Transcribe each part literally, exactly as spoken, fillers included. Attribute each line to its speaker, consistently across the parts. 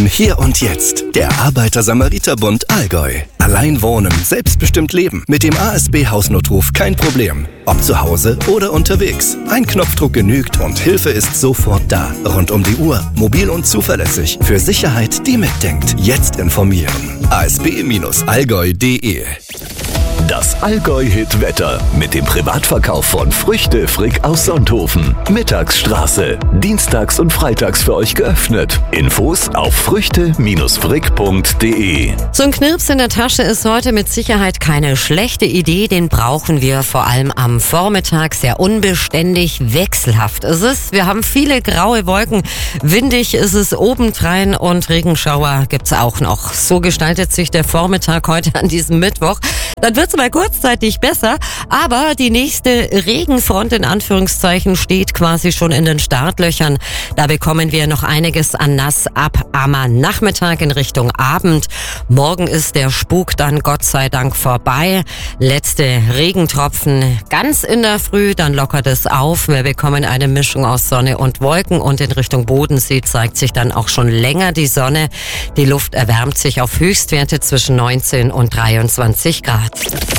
Speaker 1: Hier und jetzt, der Arbeiter-Samariter-Bund Allgäu. Allein wohnen, selbstbestimmt leben. Mit dem A S B-Hausnotruf kein Problem. Ob zu Hause oder unterwegs. Ein Knopfdruck genügt und Hilfe ist sofort da. Rund um die Uhr, mobil und zuverlässig. Für Sicherheit, die mitdenkt. Jetzt informieren. a s b Bindestrich allgäu punkt de
Speaker 2: Das Allgäu-Hit-Wetter mit dem Privatverkauf von Früchte Frick aus Sonthofen. Mittagsstraße. Dienstags und freitags für euch geöffnet. Infos auf früchte frick punkt de.
Speaker 3: So ein Knirps in der Tasche ist heute mit Sicherheit keine schlechte Idee. Den brauchen wir vor allem am Vormittag. Sehr unbeständig, wechselhaft ist es. Wir haben viele graue Wolken. Windig ist es obendrein und Regenschauer gibt's auch noch. So gestaltet sich der Vormittag heute an diesem Mittwoch. Dann wird's mal kurzzeitig besser, aber die nächste Regenfront in Anführungszeichen steht quasi schon in den Startlöchern. Da bekommen wir noch einiges an nass ab am Nachmittag in Richtung Abend. Morgen ist der Spuk dann Gott sei Dank vorbei. Letzte Regentropfen ganz in der Früh, dann lockert es auf. Wir bekommen eine Mischung aus Sonne und Wolken und in Richtung Bodensee zeigt sich dann auch schon länger die Sonne. Die Luft erwärmt sich auf Höchstwerte zwischen neunzehn und dreiundzwanzig Grad.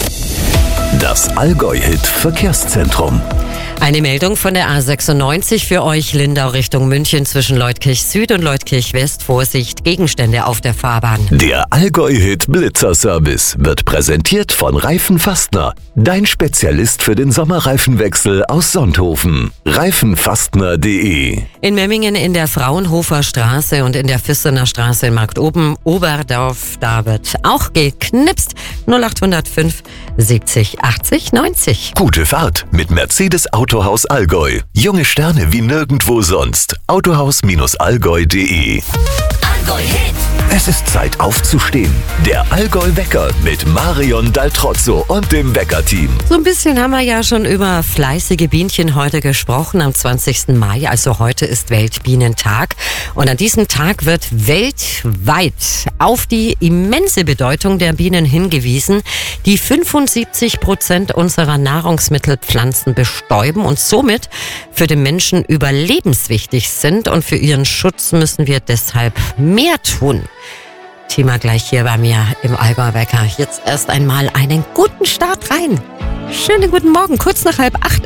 Speaker 2: Das Allgäu-Hit-Verkehrszentrum.
Speaker 3: Eine Meldung von der A sechsundneunzig für euch, Lindau Richtung München zwischen Leutkirch Süd und Leutkirch West. Vorsicht, Gegenstände auf der Fahrbahn.
Speaker 2: Der Allgäu-Hit-Blitzer-Service wird präsentiert von Reifenfastner. Dein Spezialist für den Sommerreifenwechsel aus Sonthofen. reifenfastner punkt de.
Speaker 3: In Memmingen in der Fraunhofer Straße und in der Fissener Straße in Marktoben, Oberdorf, da wird auch geknipst. null acht null fünf siebzig achtzig neunzig.
Speaker 2: Gute Fahrt mit Mercedes Autohaus Allgäu. Junge Sterne wie nirgendwo sonst. autohaus allgäu punkt de.
Speaker 4: Allgäu Hit.
Speaker 2: Es ist Zeit aufzustehen. Der Allgäu-Wecker mit Marion Daltrozzo und dem Wecker-Team.
Speaker 3: So ein bisschen haben wir ja schon über fleißige Bienchen heute gesprochen. Am zwanzigsten Mai, also heute ist Weltbienentag. Und an diesem Tag wird weltweit auf die immense Bedeutung der Bienen hingewiesen, die fünfundsiebzig Prozent unserer Nahrungsmittelpflanzen bestäuben und somit für den Menschen überlebenswichtig sind. Und für ihren Schutz müssen wir deshalb mehr tun. Thema gleich hier bei mir im Allgäu-Wecker. Jetzt erst einmal einen guten Start rein. Schönen guten Morgen, kurz nach halb acht.